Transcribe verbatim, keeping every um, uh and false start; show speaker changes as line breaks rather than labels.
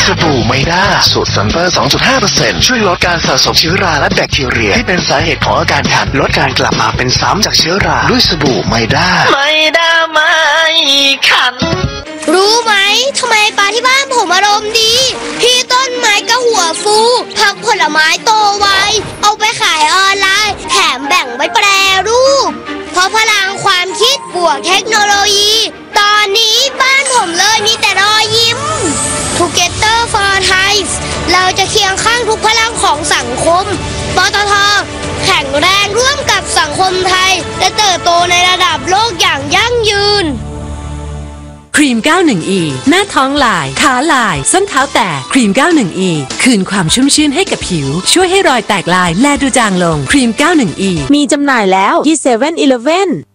สบู่ไมด้าสูตรซัลเฟอร์ สองจุดห้าเปอร์เซ็นต์ ช่วยลดการสะสมเชื้อราและแบคทีเรียที่เป็นสาเหตุของอาการคันลดการกลับมาเป็นซ้ำจากเชื้อราด้วยสบู่ไมด้าไมด้าไม่คัน
รู้ไหมทำไมปลาที่บ้านผมอารมณ์ดีพี่ต้นไม้ก็หัวฟูผักผลไม้โตไวเอาไปขายออนไลน์แถมแบ่งไว้แปรรูปเพราะพลังความคิดบวกเทคโนโลยีตอนนี้บ้านผมเลยมีแต่รอยยิ้ม Together for Thai เราจะเคียงข้างทุกพลังของสังคมปตท.แข็งแรงร่วมกับสังคมไทยและเติบโตในระดับโลกอย่างยั่งยืน
ครีม เก้าสิบเอ็ด อี หน้าท้องลายขาลายส้นเท้าแตกครีม เก้าสิบเอ็ด อี คืนความชุ่มชื่นให้กับผิวช่วยให้รอยแตกลายแลดูจางลงครีม เก้าสิบเอ็ด อี
มีจำหน่ายแล้วที่ เซเว่น อีเลฟเว่น